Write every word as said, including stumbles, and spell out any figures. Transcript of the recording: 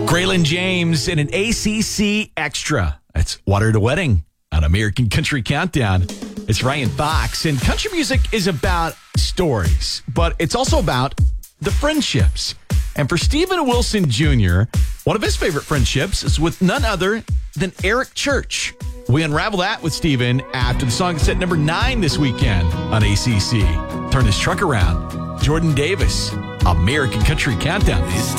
Graylin James in an A C C Extra. That's Water to Wedding on American Country Countdown. It's Ryan Fox, and country music is about stories, but it's also about the friendships. And for Stephen Wilson Junior, one of his favorite friendships is with none other than Eric Church. We unravel that with Stephen after the song is at number nine this weekend on A C C. Turn his truck around. Jordan Davis, American Country Countdown.